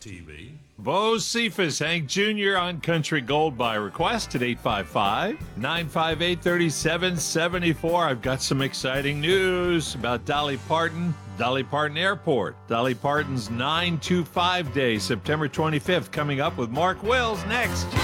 TV. Bo Cephas, Hank Jr. on Country Gold by request at 855-958-3774. I've got some exciting news about Dolly Parton. Dolly Parton Airport. Dolly Parton's 925 Day, September 25th, coming up with Mark Wills next.